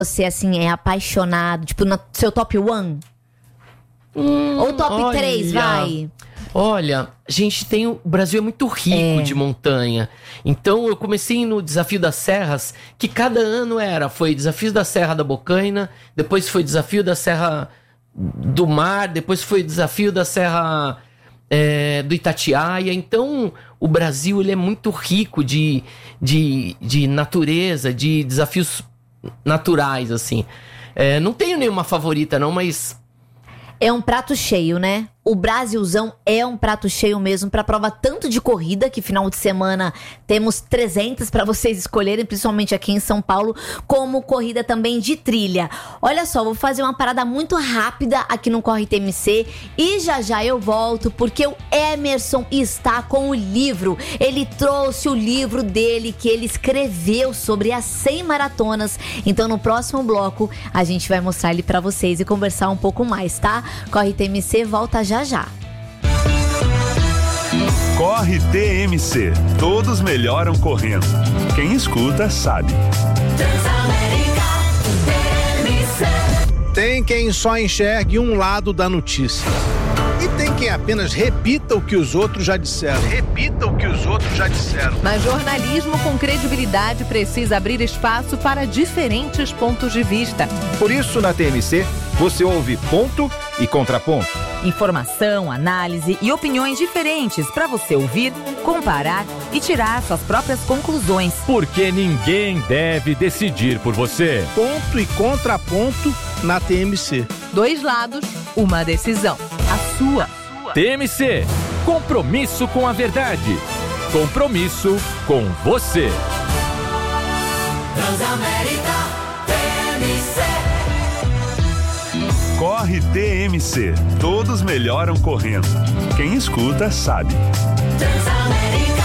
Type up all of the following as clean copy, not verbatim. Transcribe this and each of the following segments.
você, assim, é apaixonado, tipo, no seu top 1? Ou top 3, vai? Olha, o Brasil é muito rico de montanha. Então eu comecei no Desafio das Serras, que cada ano foi Desafio da Serra da Bocaina, depois foi Desafio da Serra do Mar, depois foi Desafio da Serra do Itatiaia. Então o Brasil ele é muito rico de natureza, de desafios naturais, assim. Não tenho nenhuma favorita não, mas... É um prato cheio, né? O Brasilzão é um prato cheio mesmo pra prova tanto de corrida, que final de semana temos 300 pra vocês escolherem, principalmente aqui em São Paulo, como corrida também de trilha. Olha só, vou fazer uma parada muito rápida aqui no Corre TMC e já eu volto, porque o Emerson está com o livro. Ele trouxe o livro dele que ele escreveu sobre as 100 maratonas. Então no próximo bloco a gente vai mostrar ele pra vocês e conversar um pouco mais, tá? Corre TMC volta já. Corre TMC. Todos melhoram correndo. Quem escuta sabe. Tem quem só enxergue um lado da notícia. E tem quem apenas repita o que os outros já disseram. Mas jornalismo com credibilidade precisa abrir espaço para diferentes pontos de vista. Por isso, na TMC, você ouve ponto e contraponto. Informação, análise e opiniões diferentes para você ouvir, comparar e tirar suas próprias conclusões. Porque ninguém deve decidir por você. Ponto e contraponto na TMC. 2 lados, uma decisão. A sua. TMC. Compromisso com a verdade. Compromisso com você. Transamérica TMC. Corre TMC. Todos melhoram correndo. Quem escuta sabe. Transamérica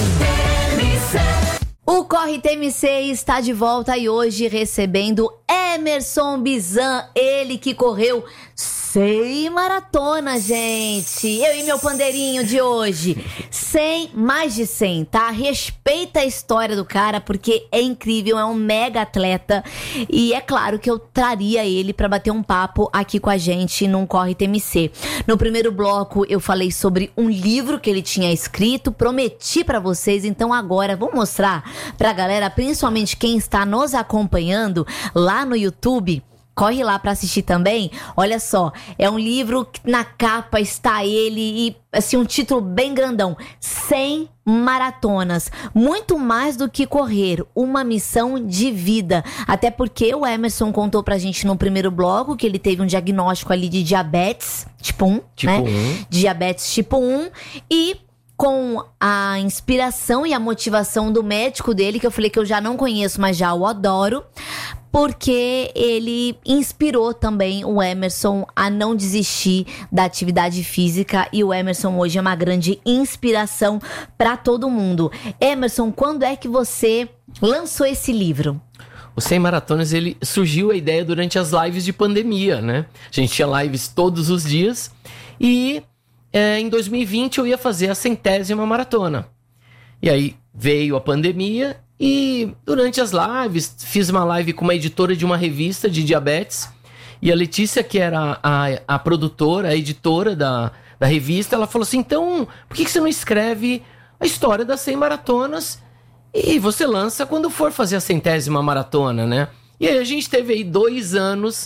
TMC. O Corre TMC está de volta e hoje recebendo Emerson Bizan, ele que correu 100 maratonas, gente. Eu e meu pandeirinho de hoje. 100, mais de 100, tá? Respeita a história do cara, porque é incrível, é um mega atleta. E é claro que eu traria ele pra bater um papo aqui com a gente num Corre TMC. No primeiro bloco, eu falei sobre um livro que ele tinha escrito, prometi pra vocês, então agora vou mostrar pra galera, principalmente quem está nos acompanhando lá no YouTube. Corre lá pra assistir também. Olha só, é um livro que na capa está ele e assim um título bem grandão: 100 maratonas, muito mais do que correr, uma missão de vida. Até porque o Emerson contou pra gente no primeiro bloco que ele teve um diagnóstico ali de diabetes tipo 1, né? Diabetes tipo 1 e com a inspiração e a motivação do médico dele, que eu falei que eu já não conheço, mas já o adoro, porque ele inspirou também o Emerson a não desistir da atividade física, e o Emerson hoje é uma grande inspiração para todo mundo. Emerson, quando é que você lançou esse livro? O 100 Maratonas, ele surgiu a ideia durante as lives de pandemia, né? A gente tinha lives todos os dias e em 2020 eu ia fazer a 100ª maratona. E aí veio a pandemia e durante as lives fiz uma live com uma editora de uma revista de diabetes, e a Letícia, que era a produtora, a editora da revista, ela falou assim: então, por que você não escreve a história das 100 maratonas e você lança quando for fazer a 100ª maratona, né? E aí a gente teve aí 2 anos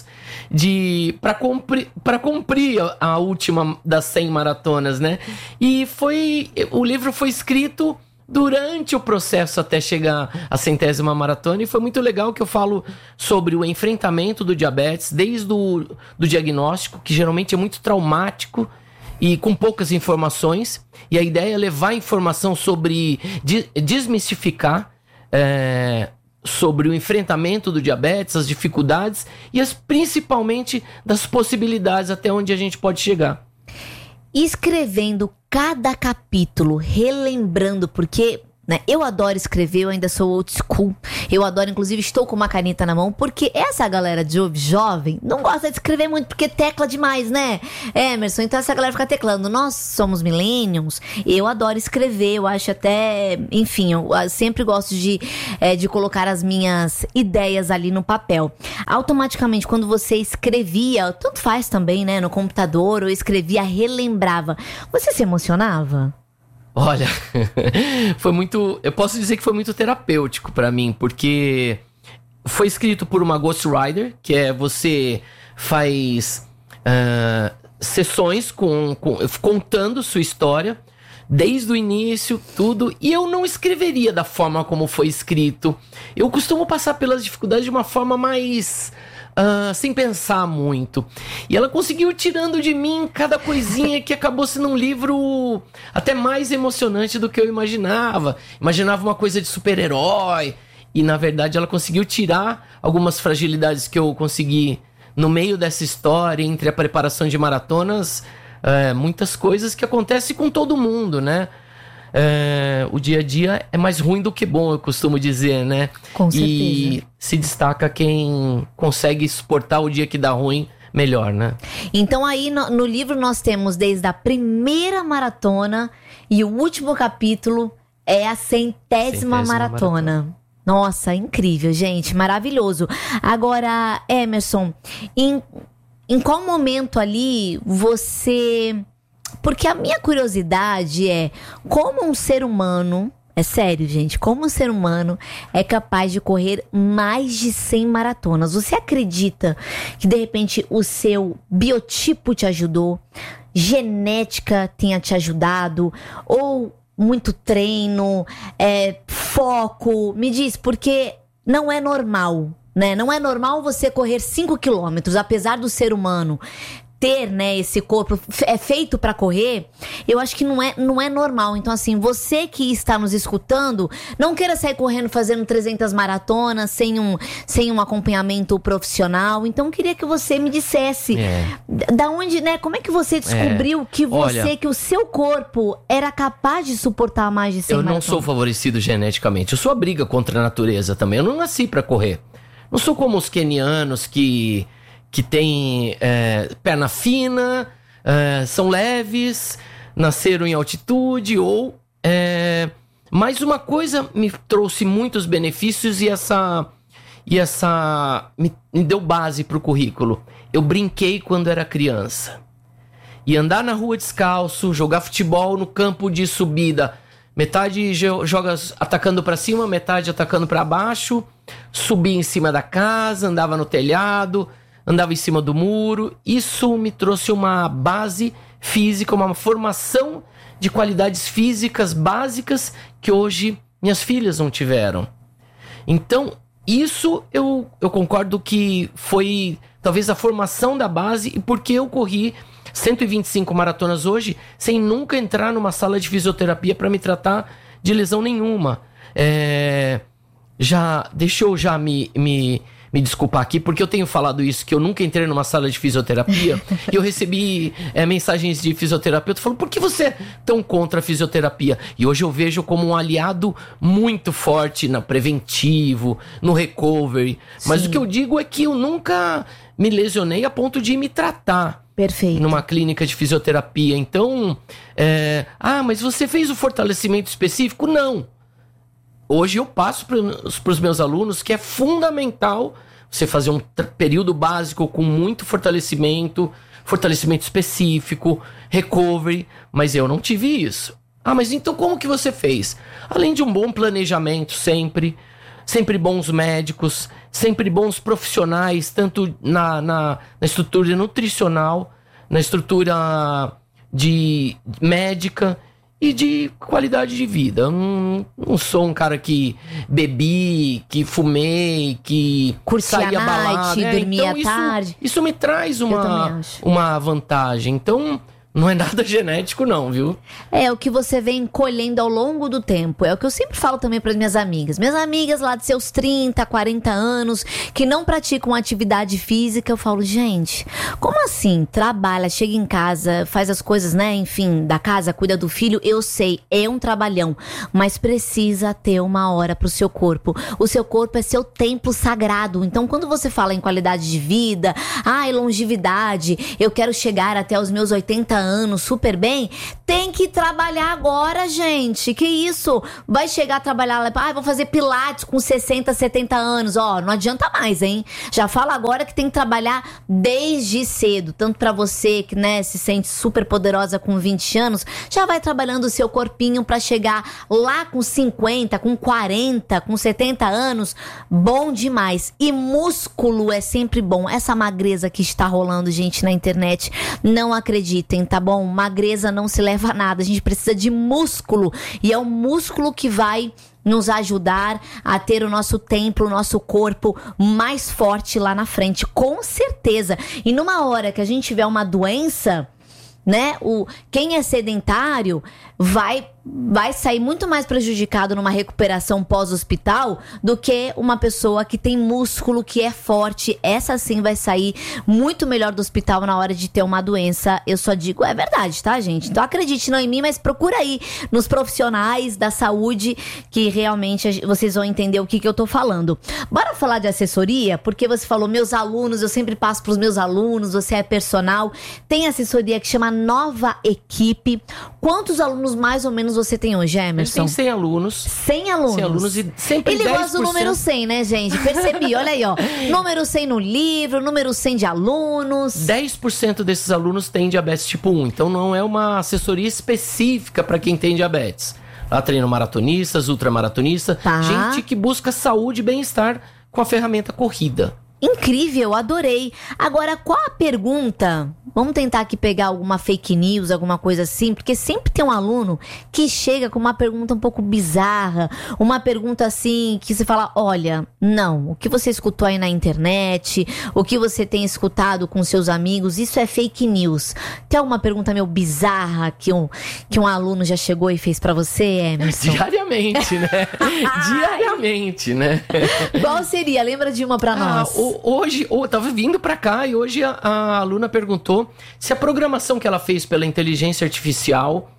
para cumprir a última das 100 maratonas, né? E o livro foi escrito durante o processo até chegar à 100ª maratona, e foi muito legal que eu falo sobre o enfrentamento do diabetes, desde do diagnóstico, que geralmente é muito traumático e com poucas informações, e a ideia é levar informação sobre, desmistificar sobre o enfrentamento do diabetes, as dificuldades e principalmente das possibilidades até onde a gente pode chegar. Escrevendo cada capítulo, relembrando, porque né? Eu adoro escrever, eu ainda sou old school. Eu adoro, inclusive, estou com uma caneta na mão, porque essa galera de jovem não gosta de escrever muito, porque tecla demais, né, Emerson? Então essa galera fica teclando. Nós somos millennials, eu adoro escrever, eu acho até... Enfim, eu sempre gosto de colocar as minhas ideias ali no papel. Automaticamente, quando você escrevia, tanto faz também, né, no computador, ou escrevia, relembrava, você se emocionava? Olha, foi muito... Eu posso dizer que foi muito terapêutico pra mim, porque foi escrito por uma ghostwriter, que é você faz sessões contando sua história, desde o início, tudo, e eu não escreveria da forma como foi escrito. Eu costumo passar pelas dificuldades de uma forma mais... sem pensar muito. E ela conseguiu ir tirando de mim cada coisinha que acabou sendo um livro até mais emocionante do que eu imaginava. Imaginava uma coisa de super-herói. E na verdade ela conseguiu tirar algumas fragilidades que eu consegui no meio dessa história, entre a preparação de maratonas, muitas coisas que acontecem com todo mundo, né? O dia a dia é mais ruim do que bom, eu costumo dizer, né? Com certeza. E se destaca quem consegue suportar o dia que dá ruim melhor, né? Então aí no livro nós temos desde a primeira maratona e o último capítulo é a centésima maratona. Nossa, incrível, gente, maravilhoso. Agora, Emerson, em qual momento ali você... Porque a minha curiosidade é como um ser humano, é sério, gente, como um ser humano é capaz de correr mais de 100 maratonas. Você acredita que de repente o seu biotipo te ajudou, genética tenha te ajudado, ou muito treino, foco? Me diz, porque não é normal, né? Não é normal você correr 5 quilômetros, apesar do ser humano ter, né, esse corpo é feito pra correr. Eu acho que não é normal. Então assim, você que está nos escutando, não queira sair correndo fazendo 300 maratonas sem um acompanhamento profissional. Então eu queria que você me dissesse da onde, né, como é que você descobriu que que o seu corpo era capaz de suportar mais de 100 maratonas? Eu não sou favorecido geneticamente. Eu sou a briga contra a natureza também. Eu não nasci pra correr. Não sou como os quenianos que tem perna fina, são leves, nasceram em altitude, ou... Mas uma coisa me trouxe muitos benefícios e essa me deu base pro currículo. Eu brinquei quando era criança. E andar na rua descalço, jogar futebol no campo de subida. Metade joga atacando pra cima, metade atacando pra baixo. Subia em cima da casa, andava no telhado... Andava em cima do muro. Isso me trouxe uma base física, uma formação de qualidades físicas básicas que hoje minhas filhas não tiveram. Então, isso eu concordo que foi talvez a formação da base, e porque eu corri 125 maratonas hoje sem nunca entrar numa sala de fisioterapia para me tratar de lesão nenhuma. Deixa eu já me desculpar aqui, porque eu tenho falado isso, que eu nunca entrei numa sala de fisioterapia. E eu recebi mensagens de fisioterapeuta falando: por que você é tão contra a fisioterapia? E hoje eu vejo como um aliado muito forte no preventivo, no recovery. Mas o que eu digo é que eu nunca me lesionei a ponto de me tratar. Perfeito. Numa clínica de fisioterapia. Então, mas você fez o fortalecimento específico? Não. Hoje eu passo para os meus alunos que é fundamental você fazer um período básico com muito fortalecimento específico, recovery, mas eu não tive isso. Mas então como que você fez? Além de um bom planejamento sempre bons médicos, sempre bons profissionais, tanto na estrutura nutricional, na estrutura de médica e de qualidade de vida. Eu não sou um cara que bebi, que fumei, que saía balada. Dormia então tarde. Isso me traz uma vantagem. Então, Não é nada genético não, viu? É o que você vem colhendo ao longo do tempo. É o que eu sempre falo também para minhas amigas. Minhas amigas lá de seus 30, 40 anos, que não praticam atividade física, eu falo, gente, como assim? Trabalha, chega em casa, faz as coisas, né? Enfim, da casa, cuida do filho. Eu sei, é um trabalhão, mas precisa ter uma hora pro seu corpo. O seu corpo é seu templo sagrado. Então, quando você fala em qualidade de vida, longevidade, eu quero chegar até os meus 80 anos super bem, tem que trabalhar agora, gente. Que isso? Vai chegar a trabalhar, vou fazer pilates com 60, 70 anos. Ó, não adianta mais, hein? Já fala agora que tem que trabalhar desde cedo. Tanto pra você que, né, se sente super poderosa com 20 anos, já vai trabalhando o seu corpinho pra chegar lá com 50, com 40, com 70 anos. Bom demais. E músculo é sempre bom. Essa magreza que está rolando, gente, na internet, não acreditem, tá bom? Magreza não se leva a nada. A gente precisa de músculo. E é o músculo que vai nos ajudar a ter o nosso templo, o nosso corpo mais forte lá na frente. Com certeza. E numa hora que a gente tiver uma doença, né? Quem é sedentário vai sair muito mais prejudicado numa recuperação pós-hospital do que uma pessoa que tem músculo, que é forte. Essa sim vai sair muito melhor do hospital na hora de ter uma doença. Eu só digo, é verdade, tá, gente? Então acredite não em mim, mas procura aí nos profissionais da saúde que realmente vocês vão entender o que eu tô falando. Bora falar de assessoria? Porque você falou, meus alunos, eu sempre passo pros meus alunos, você é personal. Tem assessoria que chama Nova Equipe. Quantos alunos mais ou menos você tem hoje, Emerson? Ele tem 100 alunos. 100 alunos? 100 alunos e sempre 10%. Ele gosta do número 100, né, gente? Percebi, olha aí, ó. Número 100 no livro, número 100 de alunos. 10% desses alunos têm diabetes tipo 1. Então não é uma assessoria específica para quem tem diabetes. Lá treino maratonistas, ultramaratonistas, gente que busca saúde e bem-estar com a ferramenta corrida. Incrível, adorei. Agora, qual a pergunta? Vamos tentar aqui pegar alguma fake news, alguma coisa assim, porque sempre tem um aluno que chega com uma pergunta um pouco bizarra, uma pergunta assim, que você fala, olha, não, o que você escutou aí na internet, o que você tem escutado com seus amigos, isso é fake news. Tem alguma pergunta meio bizarra que um aluno já chegou e fez pra você, Emerson? Diariamente, né? Diariamente, né? Qual seria? Lembra de uma pra nós? Hoje, eu tava vindo pra cá e hoje a aluna perguntou se a programação que ela fez pela inteligência artificial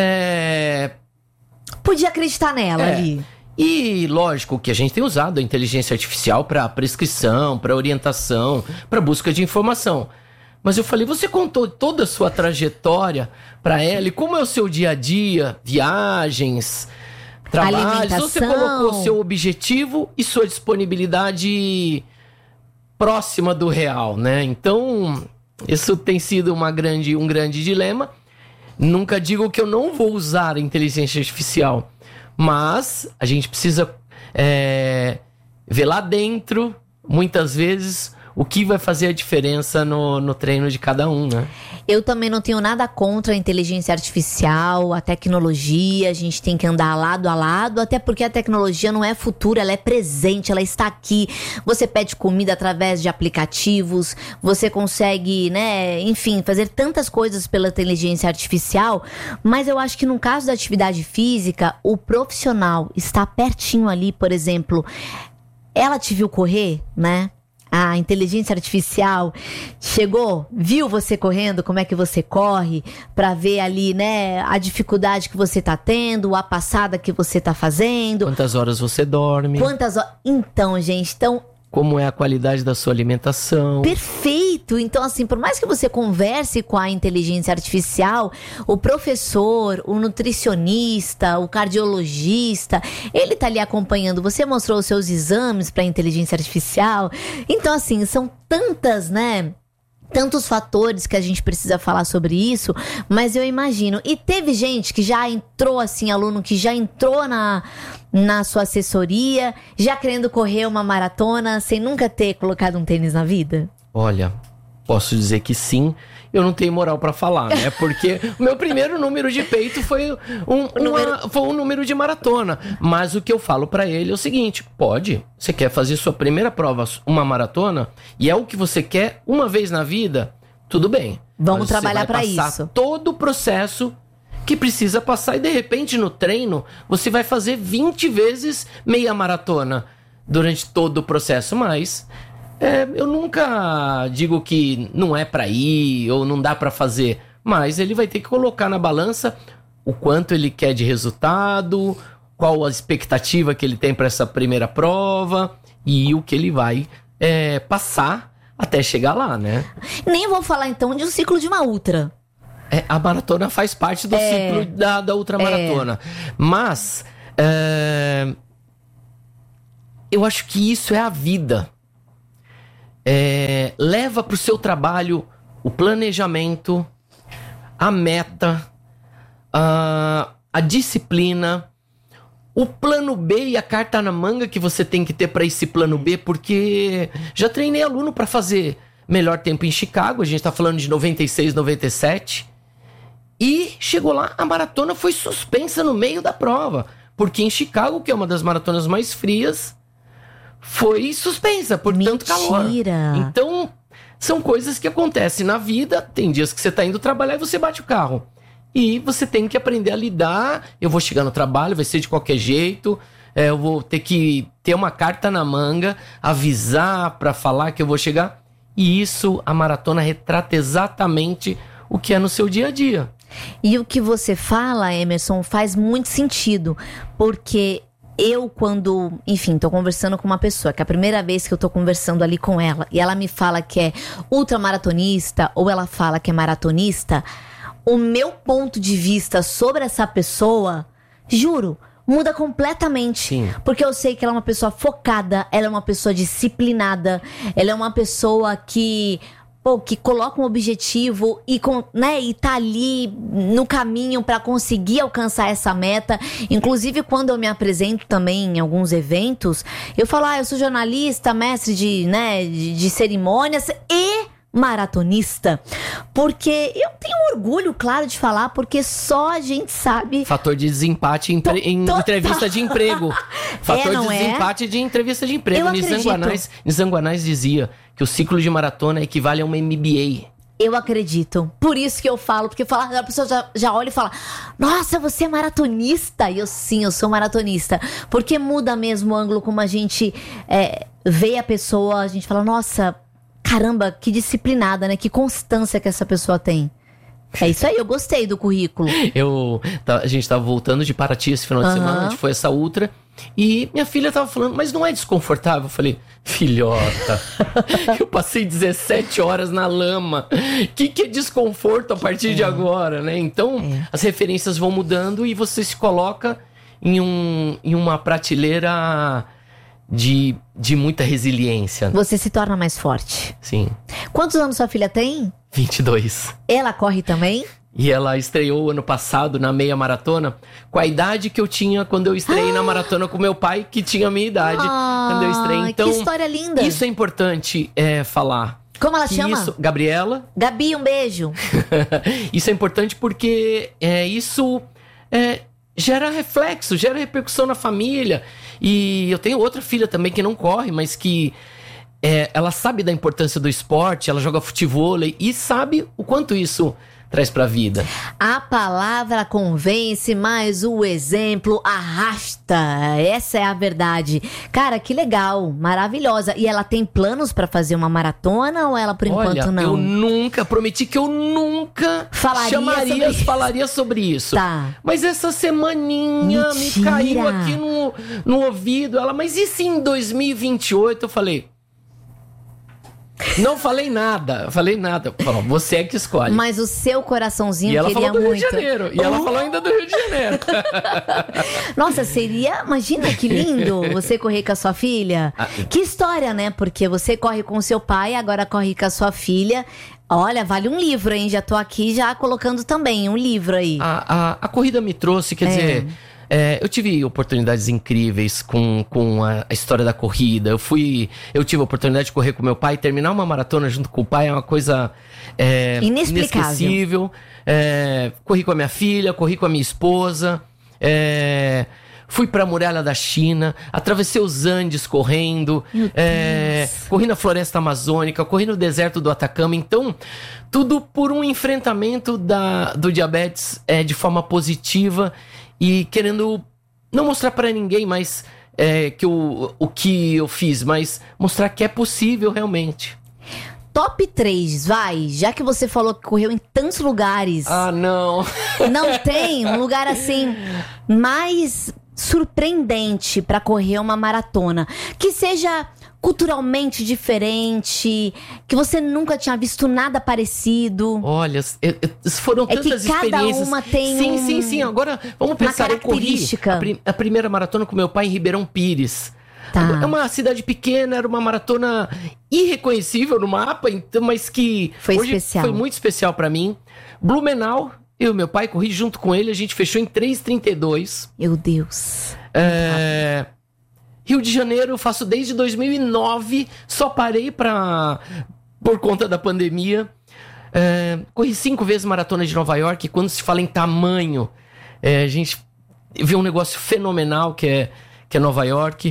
podia acreditar nela ali. E lógico que a gente tem usado a inteligência artificial para prescrição, para orientação, para busca de informação. Mas eu falei, você contou toda a sua trajetória para ela e como é o seu dia a dia, viagens, trabalhos, você colocou o seu objetivo e sua disponibilidade próxima do real, né? Então, isso tem sido um grande dilema. Nunca digo que eu não vou usar a inteligência artificial, mas a gente precisa ver lá dentro, muitas vezes, o que vai fazer a diferença no treino de cada um, né? Eu também não tenho nada contra a inteligência artificial, a tecnologia, a gente tem que andar lado a lado, até porque a tecnologia não é futuro, ela é presente, ela está aqui. Você pede comida através de aplicativos, você consegue, né, enfim, fazer tantas coisas pela inteligência artificial, mas eu acho que no caso da atividade física, o profissional está pertinho ali, por exemplo, ela te viu correr, né? A inteligência artificial chegou, viu você correndo, como é que você corre, pra ver ali, né, a dificuldade que você tá tendo, a passada que você tá fazendo. Quantas horas você dorme. Então, gente, como é a qualidade da sua alimentação. Perfeito! Então, assim, por mais que você converse com a inteligência artificial, o professor, o nutricionista, o cardiologista, ele tá ali acompanhando. Você mostrou os seus exames para a inteligência artificial. Então, assim, são tantas, né? Tantos fatores que a gente precisa falar sobre isso, mas eu imagino. E teve gente que já entrou, assim, aluno que já entrou na sua assessoria, já querendo correr uma maratona, sem nunca ter colocado um tênis na vida? Olha, posso dizer que sim. Eu não tenho moral pra falar, né? Porque o meu primeiro número de peito foi um número de maratona. Mas o que eu falo pra ele é o seguinte: pode, você quer fazer sua primeira prova, uma maratona, e é o que você quer uma vez na vida, tudo bem. Vamos Mas você trabalhar vai pra passar isso. todo o processo que precisa passar e de repente no treino você vai fazer 20 vezes meia maratona durante todo o processo, mas eu nunca digo que não é pra ir ou não dá pra fazer, mas ele vai ter que colocar na balança o quanto ele quer de resultado, qual a expectativa que ele tem pra essa primeira prova e o que ele vai passar até chegar lá, né? Nem vou falar então de um ciclo de uma ultra. A maratona faz parte do ciclo da ultramaratona. Mas eu acho que isso é a vida. Leva pro seu trabalho o planejamento, a meta, a disciplina, o plano B e a carta na manga que você tem que ter para esse plano B, porque já treinei aluno para fazer melhor tempo em Chicago, a gente tá falando de 96, 97, e chegou lá, a maratona foi suspensa no meio da prova, porque em Chicago, que é uma das maratonas mais frias, foi suspensa por tanto calor. Então, são coisas que acontecem na vida, tem dias que você tá indo trabalhar e você bate o carro. E você tem que aprender a lidar. Eu vou chegar no trabalho, vai ser de qualquer jeito. Eu vou ter que ter uma carta na manga, avisar pra falar que eu vou chegar. E isso, a maratona retrata exatamente o que é no seu dia a dia. E o que você fala, Emerson, faz muito sentido. Porque eu, quando, enfim, tô conversando com uma pessoa, que é a primeira vez que eu tô conversando ali com ela, e ela me fala que é ultramaratonista, ou ela fala que é maratonista, o meu ponto de vista sobre essa pessoa, juro, muda completamente. Sim. Porque eu sei que ela é uma pessoa focada, ela é uma pessoa disciplinada, ela é uma pessoa que coloca um objetivo e tá ali no caminho para conseguir alcançar essa meta. Inclusive, quando eu me apresento também em alguns eventos, eu falo, eu sou jornalista, mestre de cerimônias e maratonista, porque eu tenho orgulho, claro, de falar, porque só a gente sabe. Fator de desempate em entrevista de emprego. Fator de desempate de entrevista de emprego. Nizanguanais dizia que o ciclo de maratona equivale a uma MBA. Eu acredito. Por isso que eu falo, porque a pessoa já olha e fala, nossa, você é maratonista? E eu sou maratonista. Porque muda mesmo o ângulo como a gente vê a pessoa, a gente fala, nossa, caramba, que disciplinada, né? Que constância que essa pessoa tem. É isso aí, eu gostei do currículo. A gente tava voltando de Paraty esse final de semana, a gente foi essa ultra, e minha filha tava falando, mas não é desconfortável? Eu falei, filhota, eu passei 17 horas na lama. Que é desconforto a partir de agora, né? Então, as referências vão mudando e você se coloca em uma prateleira de muita resiliência. Você se torna mais forte. Sim. Quantos anos sua filha tem? 22. Ela corre também? E ela estreou ano passado na meia maratona com a idade que eu tinha quando eu estreiei na maratona com meu pai, que tinha a minha idade quando eu estreiei. Então, que história linda. Isso é importante falar. Como ela chama? Gabriela. Gabi, um beijo. Isso é importante porque isso gera reflexo, gera repercussão na família. E eu tenho outra filha também que não corre, mas que ela sabe da importância do esporte, ela joga futevôlei e sabe o quanto isso traz pra vida. A palavra convence, mas o exemplo arrasta. Essa é a verdade. Cara, que legal, maravilhosa. E ela tem planos pra fazer uma maratona ou ela por enquanto não? Eu prometi que eu nunca falaria sobre isso. Tá. Mas essa semaninha me caiu aqui no ouvido. Ela, mas e se em 2028? Eu falei... Não falei nada. Falou, você é que escolhe. Mas o seu coraçãozinho queria muito. E ela falou do Rio de Janeiro. E ela falou ainda do Rio de Janeiro. Nossa, imagina que lindo você correr com a sua filha. Que história, né? Porque você corre com o seu pai, agora corre com a sua filha. Olha, vale um livro, hein? Já tô aqui já colocando também um livro aí. A corrida me trouxe, quer dizer... eu tive oportunidades incríveis com a história da corrida. Eu tive a oportunidade de correr com meu pai. Terminar uma maratona junto com o pai é uma coisa inesquecível. Corri com a minha filha, corri com a minha esposa. fui pra Muralha da China, atravessei os Andes correndo, corri na Floresta Amazônica, corri no deserto do Atacama. Então, tudo por um enfrentamento do diabetes de forma positiva e querendo não mostrar pra ninguém mais o que eu fiz, mas mostrar que é possível realmente. Top 3, vai. Já que você falou que correu em tantos lugares. Ah, não. Não tem um lugar assim mais surpreendente pra correr uma maratona. Que seja culturalmente diferente, que você nunca tinha visto nada parecido. Olha, foram tantas que cada experiências. uma tem Sim. Agora, vamos pensar, eu corri a primeira maratona com meu pai em Ribeirão Pires. Tá. É uma cidade pequena, era uma maratona irreconhecível no mapa, então, mas que foi hoje especial. Foi muito especial pra mim. Blumenau, eu e meu pai corri junto com ele, a gente fechou em 3:32. Meu Deus. Rio de Janeiro eu faço desde 2009, só parei por conta da pandemia. Corri 5 vezes maratona de Nova York, e quando se fala em tamanho, a gente vê um negócio fenomenal que é Nova York.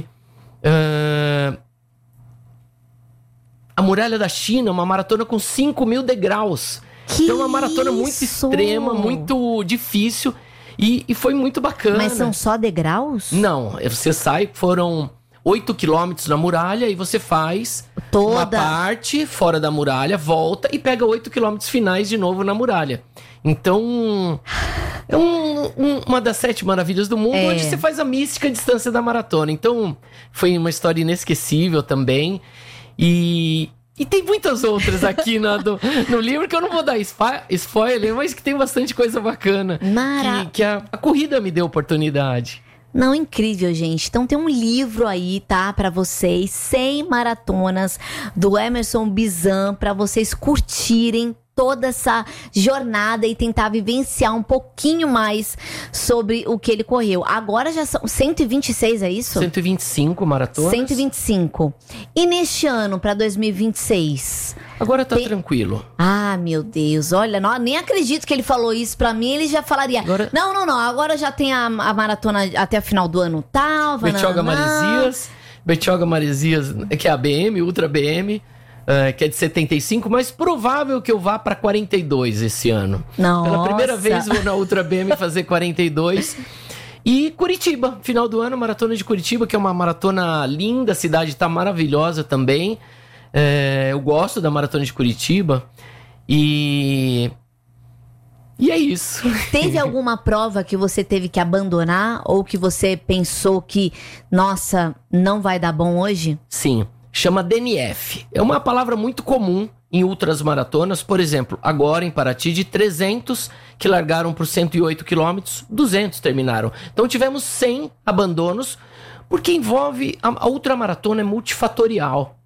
A Muralha da China, uma maratona com 5.000 degraus. Então é uma maratona muito extrema, muito difícil e foi muito bacana. Mas são só degraus? Não, você sai, foram 8 quilômetros na muralha e você faz uma parte fora da muralha, volta e pega 8 quilômetros finais de novo na muralha. Então, é uma das 7 maravilhas do mundo, onde você faz a mística distância da maratona. Então, foi uma história inesquecível também. E tem muitas outras aqui no livro que eu não vou dar spoiler, mas que tem bastante coisa bacana. Que a corrida me deu oportunidade. Não, incrível, gente. Então tem um livro aí, tá? Pra vocês, 100 maratonas do Emerson Bizan, pra vocês curtirem toda essa jornada e tentar vivenciar um pouquinho mais sobre o que ele correu. Agora já são 126, é isso? 125 maratonas. 125. E neste ano, pra 2026? Agora tá tranquilo. Ah, meu Deus. Olha, nem acredito que ele falou isso pra mim. Ele já falaria, não. Agora já tem a maratona até o final do ano tal. Bertioga Maresias, que é a BM, Ultra BM. Que é de 75, mas provável que eu vá para 42 esse ano. Nossa. Pela primeira vez vou na Ultra BM fazer 42. E Curitiba, final do ano, maratona de Curitiba, que é uma maratona linda, a cidade tá maravilhosa também. Eu gosto da maratona de Curitiba. E é isso. Teve alguma prova que você teve que abandonar ou que você pensou que, nossa, não vai dar bom hoje? Sim. Chama DNF. É uma palavra muito comum em ultras maratonas. Por exemplo, agora em Paraty, de 300 que largaram por 108 quilômetros, 200 terminaram. Então tivemos 100 abandonos, porque envolve... A ultramaratona é multifatorial.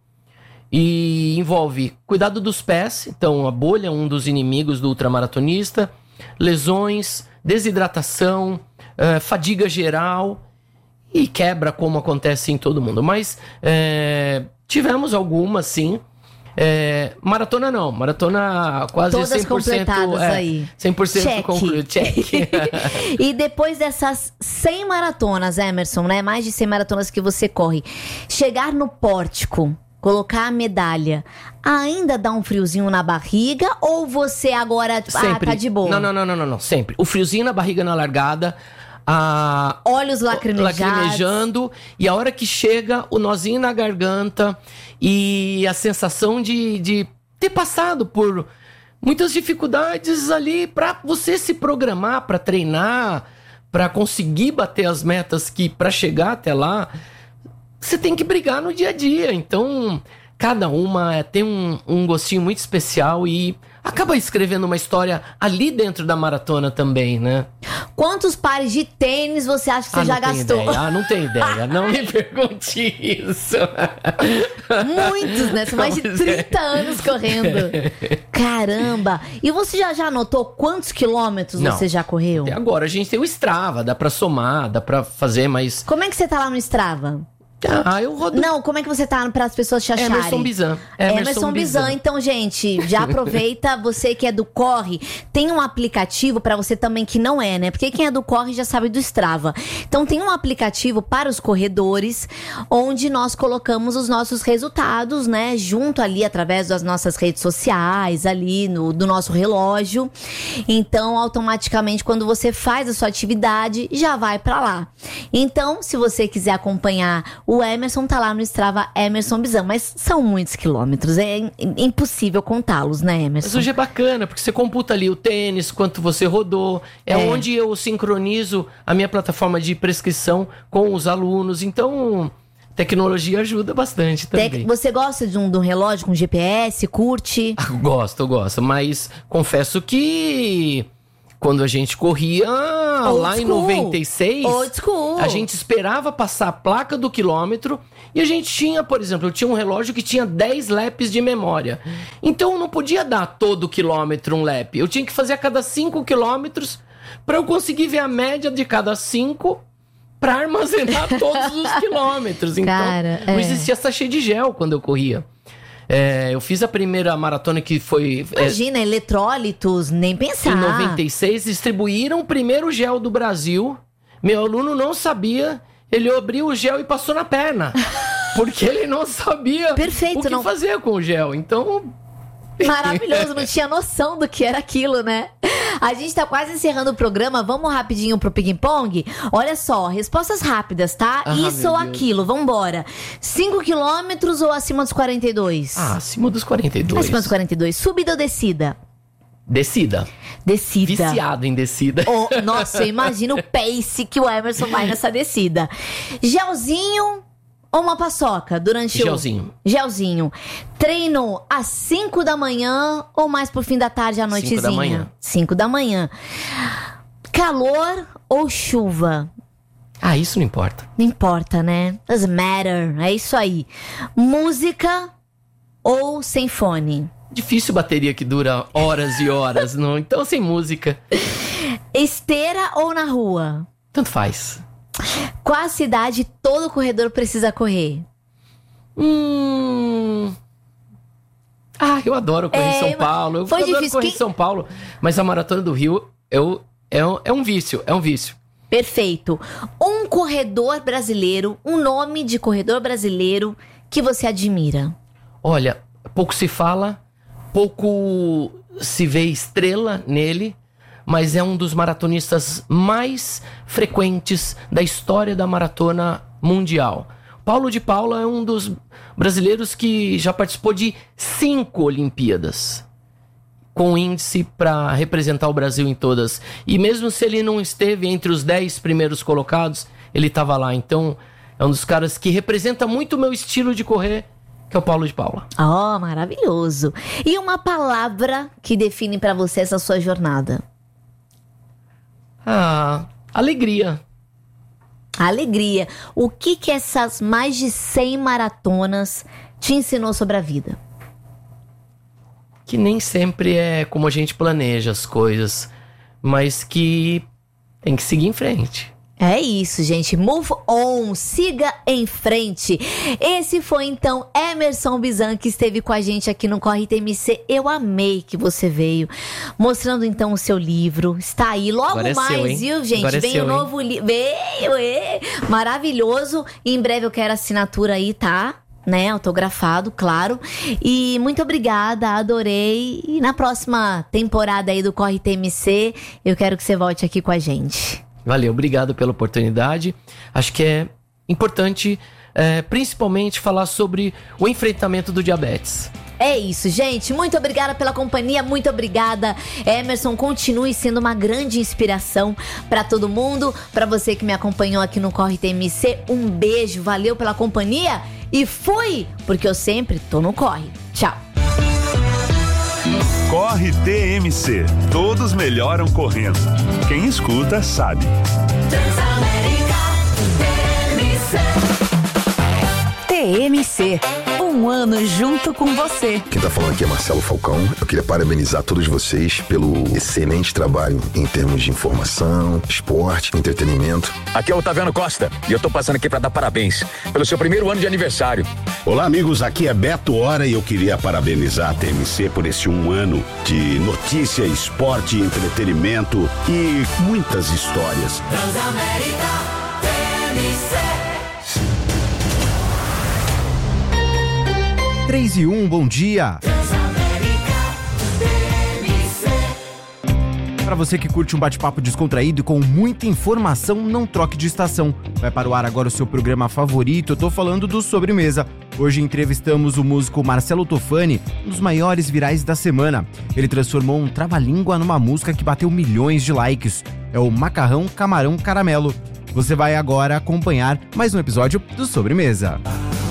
E envolve cuidado dos pés. Então a bolha é um dos inimigos do ultramaratonista. Lesões, desidratação, fadiga geral... E quebra, como acontece em todo mundo. Mas tivemos algumas, sim. Maratona não. Maratona quase todas 100%. Completadas aí. 100% concluído. Check. E depois dessas 100 maratonas, Emerson, né? Mais de 100 maratonas que você corre. Chegar no pórtico, colocar a medalha, ainda dá um friozinho na barriga? Ou você agora tá de boa? Não. Sempre. O friozinho na barriga na largada... olhos lacrimejando, e a hora que chega o nozinho na garganta e a sensação de ter passado por muitas dificuldades ali pra você se programar, pra treinar, pra conseguir bater as metas que pra chegar até lá você tem que brigar no dia a dia. Então cada uma tem um gostinho muito especial e acaba escrevendo uma história ali dentro da maratona também, né? Quantos pares de tênis você acha que você já gastou? Não tenho ideia. Não me pergunte isso. Muitos, né? São mais de 30 anos correndo. Caramba! E você já anotou quantos quilômetros você já correu? Até agora a gente tem o Strava, dá pra somar, dá pra fazer, mas... Como é que você tá lá no Strava? Eu rodo. Não, como é que você tá para as pessoas te acharem? Emerson Bizan. Emerson Bizan. Então, gente, já aproveita, você que é do Corre, tem um aplicativo para você também que não é, né? Porque quem é do Corre já sabe do Strava. Então, tem um aplicativo para os corredores, onde nós colocamos os nossos resultados, né? Junto ali, através das nossas redes sociais, ali do nosso relógio. Então, automaticamente, quando você faz a sua atividade, já vai para lá. Então, se você quiser acompanhar o Emerson, tá lá no Strava Emerson Bizan, mas são muitos quilômetros, é impossível contá-los, né, Emerson? Mas hoje é bacana, porque você computa ali o tênis, quanto você rodou, onde eu sincronizo a minha plataforma de prescrição com os alunos, então tecnologia ajuda bastante também. Você gosta de um relógio com GPS, curte? Gosto, mas confesso que quando a gente corria lá em 96, a gente esperava passar a placa do quilômetro e a gente tinha, por exemplo, eu tinha um relógio que tinha 10 laps de memória. Então eu não podia dar todo quilômetro um lap. Eu tinha que fazer a cada 5 quilômetros para eu conseguir ver a média de cada 5 para armazenar todos os quilômetros. Então não existia sachê de gel quando eu corria. Eu fiz a primeira maratona que foi... Imagina, eletrólitos, nem pensar. Em 96, distribuíram o primeiro gel do Brasil. Meu aluno não sabia, ele abriu o gel e passou na perna. Porque ele não sabia o que fazer com o gel. Então... Maravilhoso, não tinha noção do que era aquilo, né? A gente tá quase encerrando o programa, vamos rapidinho pro ping-pong? Olha só, respostas rápidas, tá? Isso ou aquilo, vambora. 5 quilômetros ou acima dos 42? Acima dos 42. Acima dos 42. Subida ou descida? Descida. Viciado em descida. Nossa, eu imagino o pace que o Emerson vai nessa descida. Gelzinho ou uma paçoca durante Gelzinho. Treino às 5 da manhã ou mais pro fim da tarde à noitezinha? 5 da manhã. 5 da manhã. Calor ou chuva? Isso não importa. Não importa, né? Doesn't matter. É isso aí. Música ou sem fone? Difícil bateria que dura horas e horas, não? Então sem música. Esteira ou na rua? Tanto faz. Qual a cidade todo corredor precisa correr? Eu adoro correr em São Paulo. Eu adoro correr em São Paulo. Mas a Maratona do Rio é um vício. Perfeito. Um corredor brasileiro, um nome de corredor brasileiro que você admira? Olha, pouco se fala, pouco se vê estrela nele, mas é um dos maratonistas mais frequentes da história da maratona mundial. Paulo de Paula é um dos brasileiros que já participou de 5 Olimpíadas, com índice para representar o Brasil em todas. E mesmo se ele não esteve entre os 10 primeiros colocados, ele estava lá. Então, é um dos caras que representa muito o meu estilo de correr, que é o Paulo de Paula. Maravilhoso. E uma palavra que define para você essa sua jornada? Alegria. Alegria. O que essas mais de 100 maratonas te ensinou sobre a vida? Que nem sempre é como a gente planeja as coisas, mas que tem que seguir em frente. É isso, gente. Move on. Siga em frente. Esse foi, então, Emerson Bizan, que esteve com a gente aqui no Corre TMC. Eu amei que você veio. Mostrando, então, o seu livro. Está aí. Logo agora mais, viu, gente? Agora vem o novo livro. Veio, maravilhoso. E em breve eu quero assinatura aí, tá? Né? Autografado, claro. E muito obrigada, adorei. E na próxima temporada aí do Corre TMC, eu quero que você volte aqui com a gente. Valeu, obrigado pela oportunidade. Acho que é importante, principalmente, falar sobre o enfrentamento do diabetes. É isso, gente. Muito obrigada pela companhia. Muito obrigada, Emerson. Continue sendo uma grande inspiração para todo mundo. Para você que me acompanhou aqui no Corre TMC, um beijo. Valeu pela companhia e fui, porque eu sempre tô no Corre. Tchau. Corre TMC. Todos melhoram correndo. Quem escuta sabe. Transamérica TMC. TMC, o um ano junto com você. Quem tá falando aqui é Marcelo Falcão. Eu queria parabenizar todos vocês pelo excelente trabalho em termos de informação, esporte, entretenimento. Aqui é o Otaviano Costa e eu tô passando aqui pra dar parabéns pelo seu primeiro ano de aniversário. Olá, amigos, aqui é Beto Hora e eu queria parabenizar a TMC por esse 1 ano de notícia, esporte, entretenimento e muitas histórias. Transamérica, TMC. 3 e 1, bom dia. Para você que curte um bate-papo descontraído e com muita informação, não troque de estação. Vai para o ar agora o seu programa favorito, eu tô falando do Sobremesa. Hoje entrevistamos o músico Marcelo Tofani, um dos maiores virais da semana. Ele transformou um trava-língua numa música que bateu milhões de likes. É o Macarrão, Camarão, Caramelo. Você vai agora acompanhar mais um episódio do Sobremesa.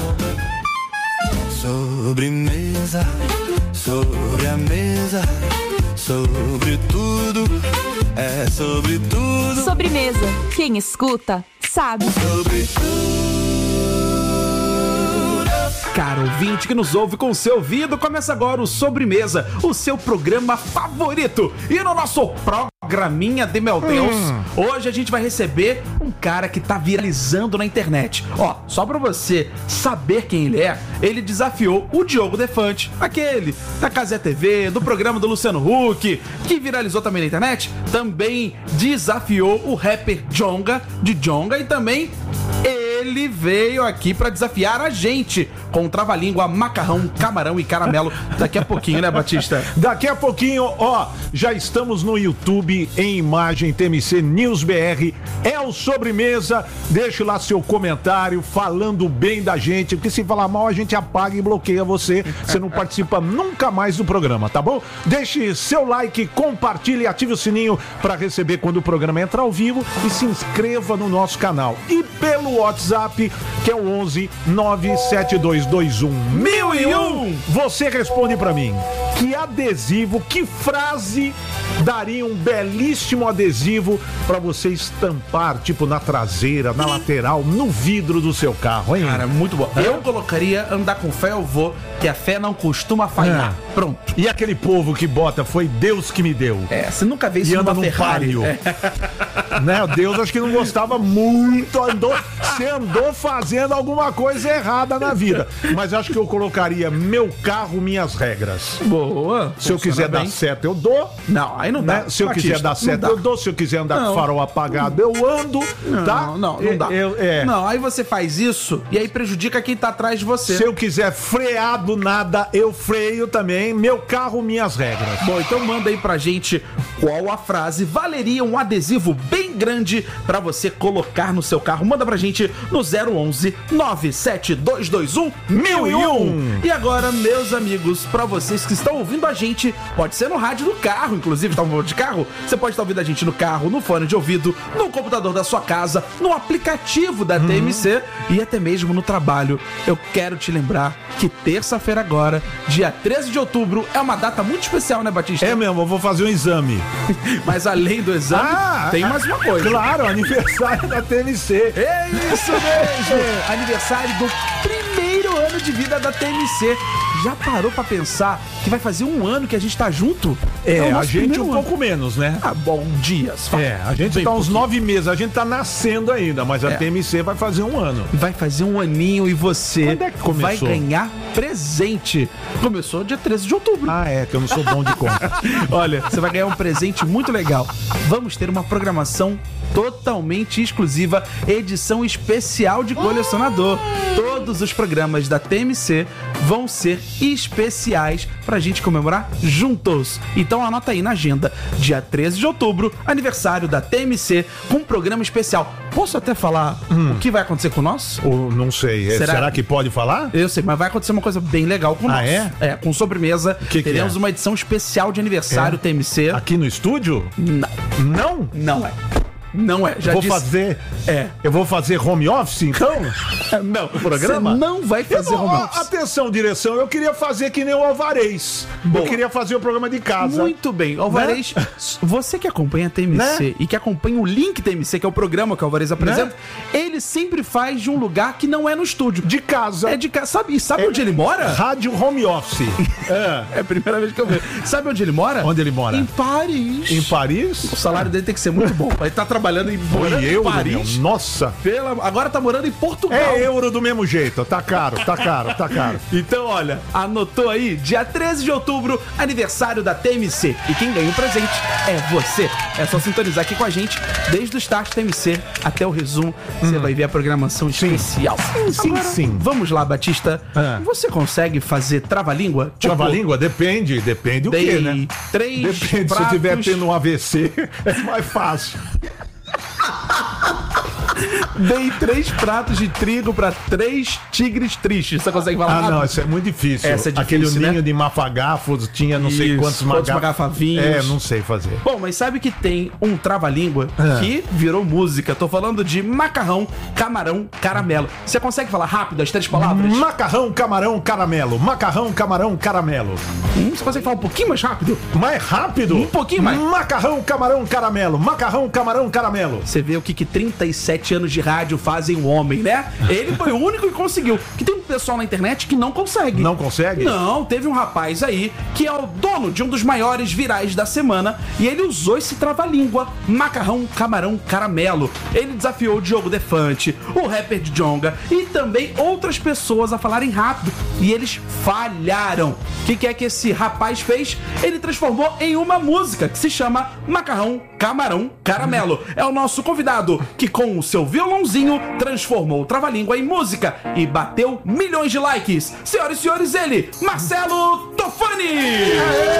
Sobremesa, sobre a mesa, sobre tudo, é sobre tudo. Sobremesa, quem escuta, sabe. Sobre tudo. Caro ouvinte que nos ouve com o seu ouvido, começa agora o Sobremesa, o seu programa favorito. E no nosso programinha de meu Deus, hoje a gente vai receber um cara que tá viralizando na internet. Ó, só pra você saber quem ele desafiou o Diogo Defante, aquele da Cazé TV, do programa do Luciano Huck, que viralizou também na internet. Também desafiou o rapper Djonga, de Djonga, e também ele veio aqui pra desafiar a gente com trava-língua, macarrão, camarão e caramelo. Daqui a pouquinho, né, Batista? Daqui a pouquinho, ó, já estamos no YouTube em imagem TMC News BR. É o Sobremesa. Deixe lá seu comentário falando bem da gente, porque se falar mal a gente apaga e bloqueia você. Você não participa nunca mais do programa, tá bom? Deixe seu like, compartilhe e ative o sininho para receber quando o programa entrar ao vivo e se inscreva no nosso canal. E pelo WhatsApp, que é o 11 97221 1001, você responde pra mim que adesivo, que frase daria um belíssimo adesivo pra você estampar, tipo na traseira, na lateral, no vidro do seu carro, hein? Cara, muito bom. Eu colocaria andar com fé eu vou, que a fé não costuma falhar. Pronto. E aquele povo que bota, foi Deus que me deu. É, você nunca vê isso e anda numa num Ferrari. palio. Né? Deus acho que não gostava muito, você andou fazendo alguma coisa errada na vida. Mas acho que eu colocaria meu carro, minhas regras. Boa. Se eu quiser dar seta, eu dou. Não, aí não dá. Né? Se eu quiser dar seta, eu dou. Se eu quiser andar com farol apagado, eu ando. Tá? Não dá. Não, aí você faz isso e aí prejudica quem tá atrás de você. Se eu quiser frear do nada, eu freio também. Meu carro, minhas regras. Bom, então manda aí pra gente qual a frase valeria um adesivo bem grande pra você colocar no seu carro. Manda pra gente no 011 97221 1001. E agora, meus amigos, pra vocês que estão ouvindo a gente, pode ser no rádio do carro, inclusive, tá de carro? Você pode estar ouvindo a gente no carro, no fone de ouvido, no computador da sua casa, no aplicativo da TMC e até mesmo no trabalho. Eu quero te lembrar que terça-feira agora, dia 13 de outubro, é uma data muito especial, né, Batista? É mesmo, eu vou fazer um exame. Mas além do exame, tem mais uma coisa. Claro, aniversário da TMC. É isso mesmo! Aniversário do primeiro ano de vida da TMC. Já parou pra pensar que vai fazer 1 ano que a gente tá junto? É, a gente um pouco menos, né? Ah, bom, dias. A gente tá uns 9 meses, a gente tá nascendo ainda, mas a TMC vai fazer 1 ano. Vai fazer 1 aninho e você vai começou? ganhar presente. Começou dia 13 de outubro. Ah, é, que eu não sou bom de conta. Olha, você vai ganhar um presente muito legal. Vamos ter uma programação totalmente exclusiva, edição especial de colecionador. Todos os programas da TMC vão ser especiais pra gente comemorar juntos. Então anota aí na agenda, dia 13 de outubro, aniversário da TMC, com um programa especial. Posso até falar o que vai acontecer com nós? Não sei. Será que pode falar? Eu sei, mas vai acontecer uma coisa bem legal com nós. É? É, com Sobremesa. Teremos uma edição especial de aniversário TMC. Aqui no estúdio? Não. Não? Não é. Não é. Já vou disse... fazer? É. Eu vou fazer home office, então? Não, o programa? Você não vai fazer home office. Atenção, direção, eu queria fazer que nem o Alvarez. Boa. Eu queria fazer o programa de casa. Muito bem. Alvarez, você que acompanha a TMC e que acompanha o Link TMC, que é o programa que o Alvarez apresenta, ele sempre faz de um lugar que não é no estúdio. De casa. É de casa. Sabe onde ele mora? Rádio home office. É a primeira vez que eu vejo. Sabe onde ele mora? Onde ele mora? Em Paris. Em Paris? O salário dele tem que ser muito bom. Ele tá trabalhando em Paris. Nossa. Agora tá morando em Portugal. É euro do mesmo jeito. Tá caro. Então, olha, anotou aí, dia 13 de outubro, aniversário da TMC. E quem ganha o presente é você. É só sintonizar aqui com a gente, desde o start TMC até o resumo. Você vai ver a programação especial. Sim. Vamos lá, Batista. Você consegue fazer trava-língua? Trava-língua? Depende o quê, né? Depende, se eu estiver tendo um AVC, é mais fácil. Dei 3 pratos de trigo pra 3 tigres tristes. Você consegue falar rápido? Não, isso é muito difícil. Essa é difícil, aquele ninho, né? de mafagafos, tinha não sei quantos magafavinhos. Não sei fazer. Bom, mas sabe que tem um trava-língua que virou música. Tô falando de macarrão, camarão, caramelo. Você consegue falar rápido as 3 palavras? Macarrão, camarão, caramelo. Macarrão, camarão, caramelo. Você consegue falar um pouquinho mais rápido? Mais rápido? Um pouquinho mais. Macarrão, camarão, caramelo. Macarrão, camarão, caramelo. Você vê o que 37 anos de rádio fazem o homem, né? Ele foi o único que conseguiu. Que tem um pessoal na internet que não consegue. Não consegue? Não, teve um rapaz aí que é o dono de um dos maiores virais da semana e ele usou esse trava-língua, macarrão, camarão, caramelo. Ele desafiou o Diogo Defante, o rapper Djonga e também outras pessoas a falarem rápido e eles falharam. O que é que esse rapaz fez? Ele transformou em uma música que se chama Macarrão, Camarão, Caramelo. É o nosso convidado que com o seu violãozinho transformou o trava-língua em música e bateu milhões de likes. Senhoras e senhores, ele, Marcelo Tofani!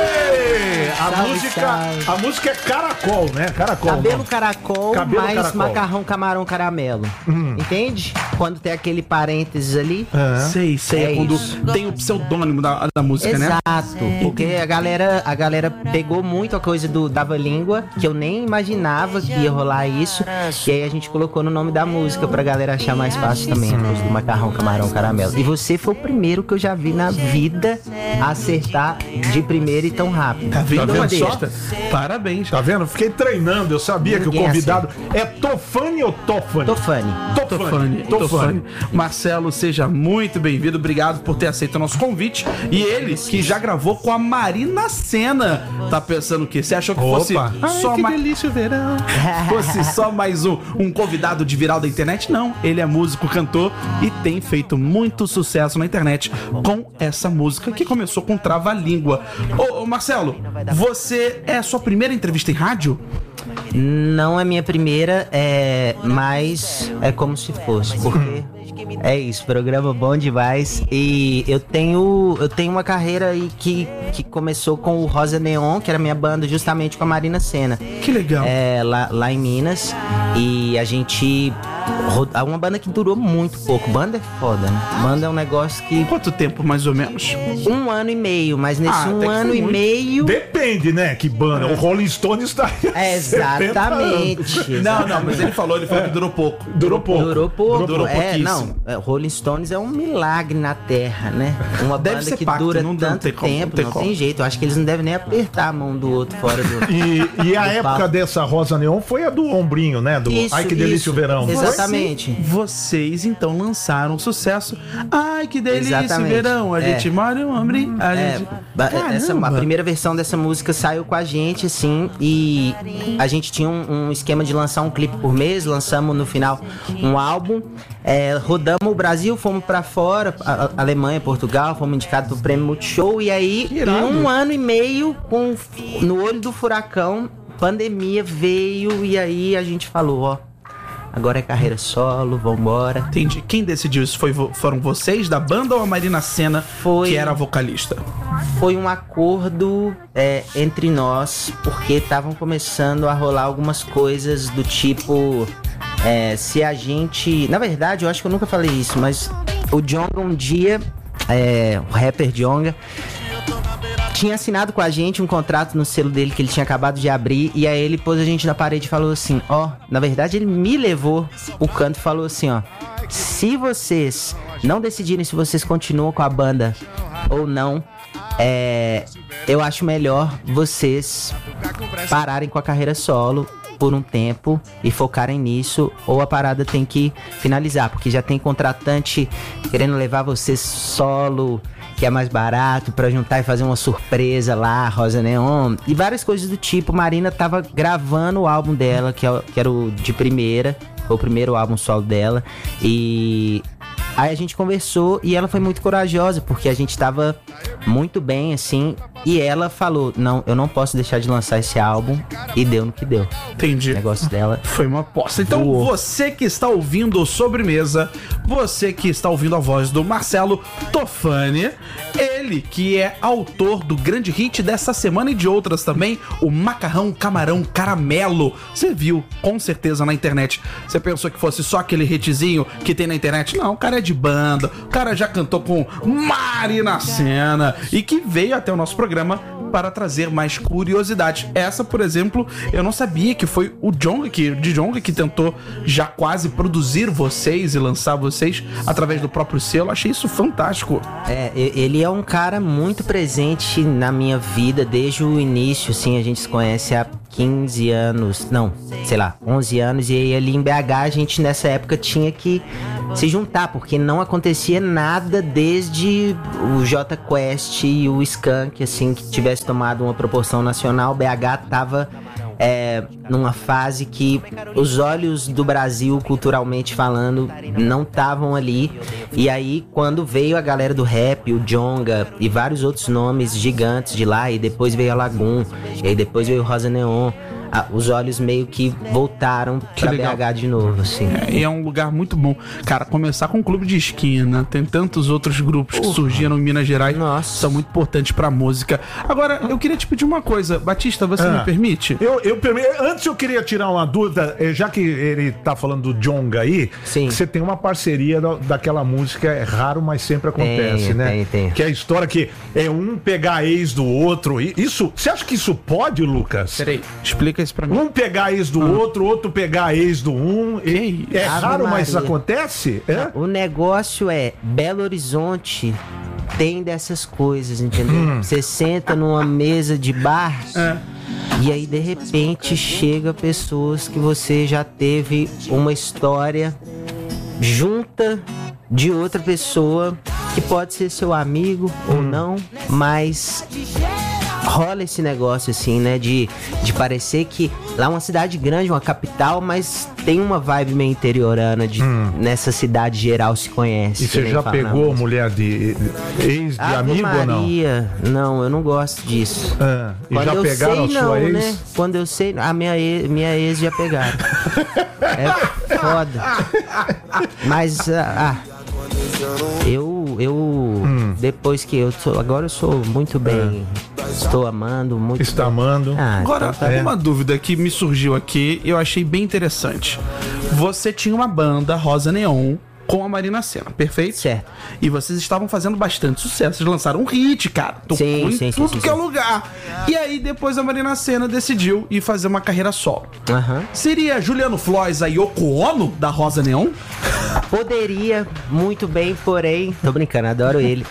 A música é Caracol, né? Caracol. Cabelo caracol, Cabelo mais caracol. macarrão, camarão, caramelo. Entende? Quando tem aquele parênteses ali. Sei. É quando isso. tem o pseudônimo da música, né? Exato. Porque a galera pegou muito a coisa do Dava-língua, que eu nem imaginava que ia rolar isso. E aí a gente colocou no nome da música pra galera achar mais fácil também, a coisa do macarrão, camarão, caramelo. E você foi o primeiro que eu já vi na vida acertar de primeira e tão rápido. Tá vendo, Batista? Parabéns. Tá vendo? Fiquei treinando, eu sabia que o convidado é Tofani ou Tofani? Tofani. Marcelo, seja muito bem-vindo. Obrigado por ter aceito o nosso convite. E ele, que já gravou com a Marina Sena. Tá pensando o quê? Você achou que fosse só que delícia o verão. fosse só mais um convidado de viral da internet? Não. Ele é músico, cantor e tem feito muito sucesso na internet com essa música que começou com Trava-língua. Ô, Marcelo, você é a sua primeira entrevista em rádio? Não é minha primeira, mas é como se fosse, porque é isso, programa bom demais. E eu tenho uma carreira aí que começou com o Rosa Neon, que era minha banda justamente com a Marina Sena. Que legal. Lá em Minas. E a gente... Uma banda que durou muito pouco. Banda é foda, né? Banda é um negócio que... Quanto tempo, mais ou menos? 1 ano e meio, mas nesse 1 ano e meio... Depende, né? Que banda. O Rolling Stones tá... Exatamente. Não, mas ele falou que durou pouco. Durou pouquíssimo. Rolling Stones é um milagre na Terra, né? Uma Deve banda ser que pacto, dura não tanto tem como, tempo, não tem jeito. Eu acho que eles não devem nem apertar a mão do outro fora do... E a época dessa Rosa Neon foi a do ombrinho, né? Do Isso, Ai, que delícia o verão. Exatamente. Vocês, então, lançaram sucesso. Ai, que delícia o Exatamente. verão. A gente mora em um ombrinho. A primeira versão dessa música saiu com a gente, assim, e a gente tinha um esquema de lançar um clipe por mês. Lançamos no final um álbum, rodamos o Brasil, fomos pra fora, Alemanha, Portugal, fomos indicados pro Prêmio Multishow. E aí, em 1 ano e meio, no olho do furacão, pandemia veio, e aí a gente falou, agora é carreira solo, vambora. Entendi. Quem decidiu isso? Foram vocês da banda ou a Marina Sena, que era a vocalista? Foi um acordo entre nós, porque estavam começando a rolar algumas coisas do tipo... se a gente... Na verdade, eu acho que eu nunca falei isso, mas o Djonga um dia, o rapper Djonga, tinha assinado com a gente um contrato no selo dele que ele tinha acabado de abrir, e aí ele pôs a gente na parede e falou assim, na verdade ele me levou o canto e falou assim, se vocês não decidirem se vocês continuam com a banda ou não, eu acho melhor vocês pararem com a carreira solo por um tempo e focarem nisso, ou a parada tem que finalizar, porque já tem contratante querendo levar vocês solo, que é mais barato, pra juntar e fazer uma surpresa lá, Rosa Neon, e várias coisas do tipo. Marina tava gravando o álbum dela, que era o de primeira, foi o primeiro álbum solo dela, e aí a gente conversou e ela foi muito corajosa, porque a gente tava muito bem, assim, e ela falou, não, eu não posso deixar de lançar esse álbum, e deu no que deu. Entendi. O negócio dela foi uma aposta. Então, você que está ouvindo o Sobremesa, você que está ouvindo a voz do Marcelo Tofani, ele que é autor do grande hit dessa semana e de outras também, o Macarrão Camarão Caramelo. Você viu, com certeza, na internet. Você pensou que fosse só aquele hitzinho que tem na internet? Não, o cara é de banda, o cara já cantou com Marina Sena e que veio até o nosso programa para trazer mais curiosidades. Essa, por exemplo, eu não sabia que foi o Djonga que tentou já quase produzir vocês e lançar vocês através do próprio selo. Achei isso fantástico. Ele é um cara muito presente na minha vida desde o início, assim, a gente se conhece há 15 anos, não, sei lá, 11 anos, e aí ali em BH a gente nessa época tinha que se juntar, porque não acontecia nada desde o J Quest e o Skank, assim, que tivesse tomado uma proporção nacional. BH tava numa fase que os olhos do Brasil, culturalmente falando, não estavam ali. E aí, quando veio a galera do rap, o Djonga e vários outros nomes gigantes de lá, e depois veio a Lagoon, e aí depois veio o Rosa Neon, os olhos meio que voltaram pra BH de novo, assim. É um lugar muito bom. Cara, começar com o Clube de Esquina, tem tantos outros grupos que surgiram em Minas Gerais, são muito importantes pra música. Agora, eu queria te pedir uma coisa. Batista, você me permite? Eu permito. Antes eu queria tirar uma dúvida, já que ele tá falando do Djonga aí, que você tem uma parceria daquela música, é raro, mas sempre acontece, né? Tem. Que é a história que é um pegar a ex do outro. Isso, você acha que isso pode, Lucas? Peraí, explica isso pra mim. Um pegar a ex do outro pegar a ex do um. É raro, mas isso acontece? O negócio é Belo Horizonte tem dessas coisas, entendeu? Você senta numa mesa de bar e aí de repente chega pessoas que você já teve uma história junta de outra pessoa que pode ser seu amigo ou não, mas rola esse negócio assim, né, de parecer que lá é uma cidade grande, uma capital, mas tem uma vibe meio interiorana de nessa cidade geral se conhece. E você já pegou mulher de ex de amigo ou não? Não, eu não gosto disso. E já pegaram a sua ex? Né? Quando eu sei, a minha ex já pegaram. É foda. Mas depois que agora eu sou muito bem, estou amando muito. Está amando. Agora, uma dúvida que me surgiu aqui, eu achei bem interessante. Você tinha uma banda, Rosa Neon, com a Marina Sena, perfeito? Certo. E vocês estavam fazendo bastante sucesso. Vocês lançaram um hit, cara. Tocou em tudo que é lugar. E aí, depois a Marina Sena decidiu ir fazer uma carreira solo. Seria Juliano Floys a Yoko Ono da Rosa Neon? Poderia, muito bem, porém... Tô brincando, adoro ele.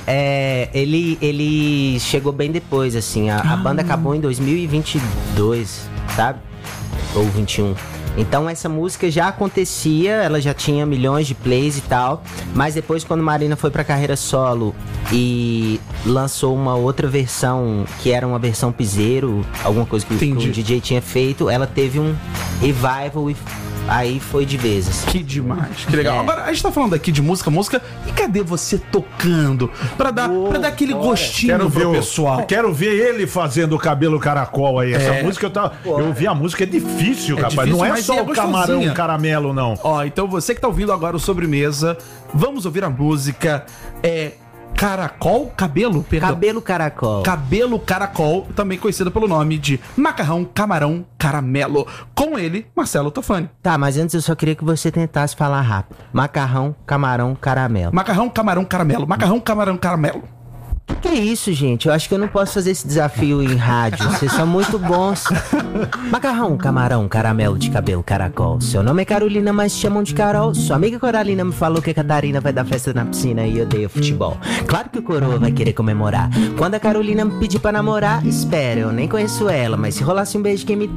Ele chegou bem depois, assim. A banda acabou em 2022, sabe? Ou 21. Então essa música já acontecia, ela já tinha milhões de plays e tal, mas depois quando Marina foi pra carreira solo e lançou uma outra versão, que era uma versão piseiro, alguma coisa que o DJ tinha feito, ela teve um revival e aí foi de vez, assim. Que demais, que legal. Agora, a gente tá falando aqui de música, e cadê você tocando? Pra dar aquele gostinho pro pessoal. Quero ver ele fazendo o cabelo caracol aí. Essa música eu ouvi a música, é difícil, rapaz. Difícil, não é só o camarão caramelo, não. Então você que tá ouvindo agora o Sobremesa, vamos ouvir a música. Caracol? Cabelo? Perdão. Cabelo caracol. Cabelo caracol, também conhecido pelo nome de Macarrão Camarão Caramelo. Com ele, Marcelo Tofani. Tá, mas antes eu só queria que você tentasse falar rápido. Macarrão, camarão, caramelo. Macarrão, camarão, caramelo. Macarrão, camarão, caramelo. Que isso, gente? Eu acho que eu não posso fazer esse desafio em rádio. Vocês são muito bons. Macarrão, camarão, caramelo de cabelo, caracol. Seu nome é Carolina, mas chamam de Carol. Sua amiga Coralina me falou que a Catarina vai dar festa na piscina e odeia futebol. Claro que o coroa vai querer comemorar. Quando a Carolina me pedir pra namorar, espera, eu nem conheço ela, mas se rolasse um beijo quem me